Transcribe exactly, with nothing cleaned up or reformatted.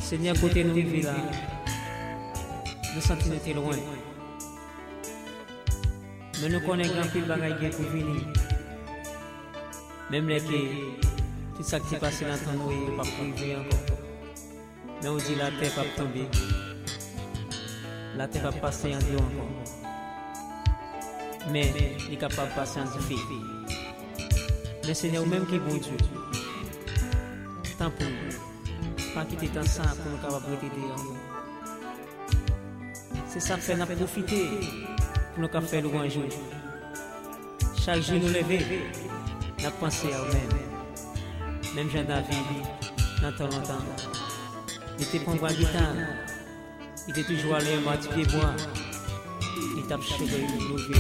Seigneur, côté nous vivons là, nous sentons nous loin. Mais nous connaissons grand pile bagaille pour venir. Même les qui, tout ça qui est passé dans ton nous, pas privé encore. Mais on dit la terre va tomber. La terre va passer en Dieu encore. Mais il est capable de passer en Dieu. Mais Seigneur, même qui est bon Dieu. Tant pour nous. Pas quitter tant ça pour nous capables de t'aider. C'est ça que fait nous profiter pour nous faire louange. Chaque jour nous lever, nous penser à nous-mêmes. Même Jean-David, dans ton longtemps. Il était pour la guitare. Il était toujours allé à Mathieu bois. Il tape chez lui.